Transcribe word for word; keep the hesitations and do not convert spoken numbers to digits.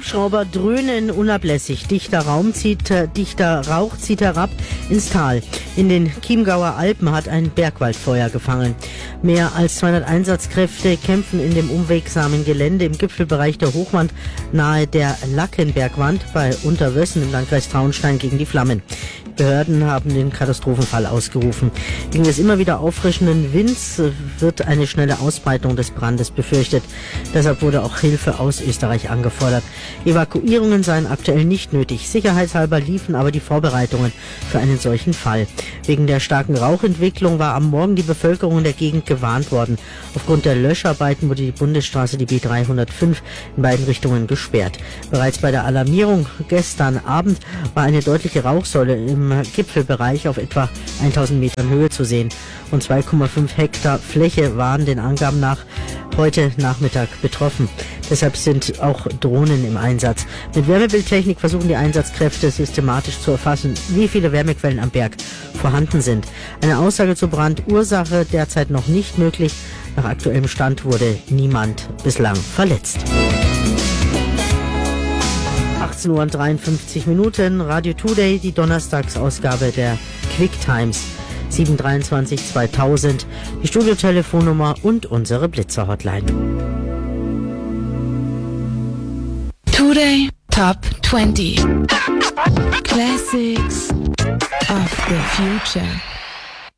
Hubschrauber dröhnen unablässig. Dichter Raum zieht, äh, dichter Rauch zieht herab ins Tal. In den Chiemgauer Alpen hat ein Bergwaldfeuer gefangen. Mehr als zweihundert Einsatzkräfte kämpfen in dem unwegsamen Gelände im Gipfelbereich der Hochwand nahe der Lackenbergwand bei Unterwössen im Landkreis Traunstein gegen die Flammen. Behörden haben den Katastrophenfall ausgerufen. Wegen des immer wieder auffrischenden Winds wird eine schnelle Ausbreitung des Brandes befürchtet. Deshalb wurde auch Hilfe aus Österreich angefordert. Evakuierungen seien aktuell nicht nötig. Sicherheitshalber liefen aber die Vorbereitungen für einen solchen Fall. Wegen der starken Rauchentwicklung war am Morgen die Bevölkerung in der Gegend gewarnt worden. Aufgrund der Löscharbeiten wurde die Bundesstraße, die B dreihundertfünf, in beiden Richtungen gesperrt. Bereits bei der Alarmierung gestern Abend war eine deutliche Rauchsäule im Gipfelbereich auf etwa tausend Metern Höhe zu sehen. Und zwei Komma fünf Hektar Fläche waren den Angaben nach heute Nachmittag betroffen. Deshalb sind auch Drohnen im Einsatz. Mit Wärmebildtechnik versuchen die Einsatzkräfte systematisch zu erfassen, wie viele Wärmequellen am Berg vorhanden sind. Eine Aussage zur Brandursache derzeit noch nicht möglich. Nach aktuellem Stand wurde niemand bislang verletzt. achtzehn Uhr dreiundfünfzig Minuten, Radio Today, die Donnerstagsausgabe der Quick Times. sieben dreiundzwanzig zweitausend, die Studiotelefonnummer und unsere Blitzer-Hotline. Today Top twenty Classics of the Future.